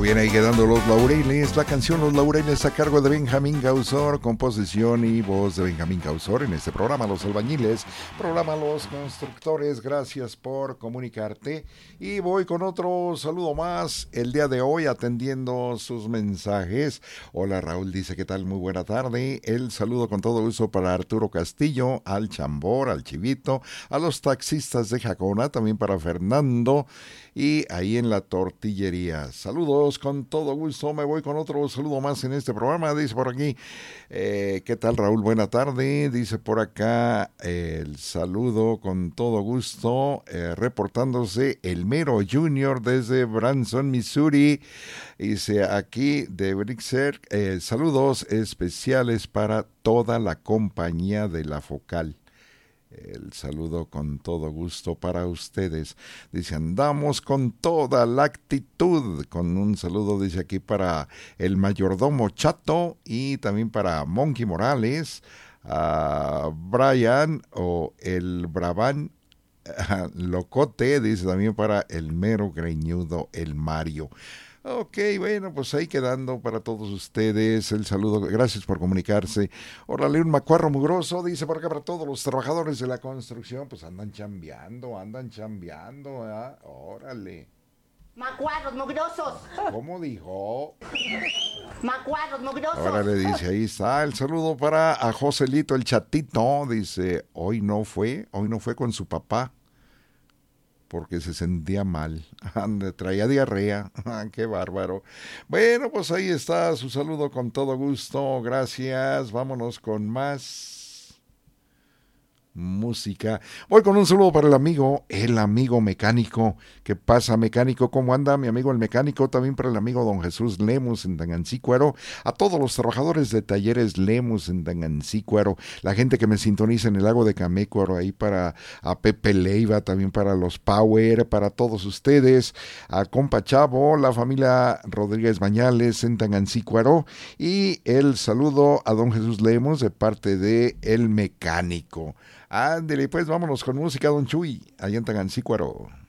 Viene ahí quedando Los Laureles, la canción Los Laureles a cargo de Benjamín Gausor, composición y voz de Benjamín Gausor en este programa Los Albañiles, programa Los Constructores. Gracias por comunicarte y voy con otro saludo más el día de hoy atendiendo sus mensajes. Hola, Raúl dice, ¿qué tal? Muy buena tarde. El saludo con todo gusto para Arturo Castillo, al Chambor, al Chivito, a los taxistas de Jacona, también para Fernando y ahí en la tortillería. Saludos con todo gusto. Me voy con otro saludo más en este programa. Dice por aquí, ¿qué tal, Raúl? Buena tarde. Dice por acá, el saludo con todo gusto, reportándose el Mero Junior desde Branson, Missouri. Dice aquí de Brixer, saludos especiales para toda la compañía de La Focal. El saludo con todo gusto para ustedes. Dice, andamos con toda la actitud. Con un saludo, dice aquí, para el mayordomo Chato y también para Monkey Morales, a Brian o el Brabán Locote, dice también para el mero greñudo, el Mario. Ok, bueno, pues ahí quedando para todos ustedes el saludo, gracias por comunicarse. Órale, un macuarro mugroso, dice por acá para todos los trabajadores de la construcción, pues andan chambeando, ¿eh? Órale. Macuarros mugrosos. ¿Cómo dijo? Macuarros mugrosos. Órale, dice, ahí está el saludo para a Joselito el Chatito, dice, hoy no fue con su papá, porque se sentía mal, traía diarrea, qué bárbaro. Bueno, pues ahí está su saludo con todo gusto, gracias, vámonos con más música. Voy con un saludo para el amigo mecánico. ¿Qué pasa, mecánico? ¿Cómo anda mi amigo el mecánico? También para el amigo don Jesús Lemus en Tangancícuaro, a todos los trabajadores de talleres Lemus en Tangancícuaro, la gente que me sintoniza en el lago de Camécuaro, ahí para a Pepe Leiva, también para los Power, para todos ustedes, a compa Chavo, la familia Rodríguez Bañales en Tangancícuaro, y el saludo a don Jesús Lemus de parte de el mecánico. Ándele, pues vámonos con música, don Chuy, allá en Tangancícuaro.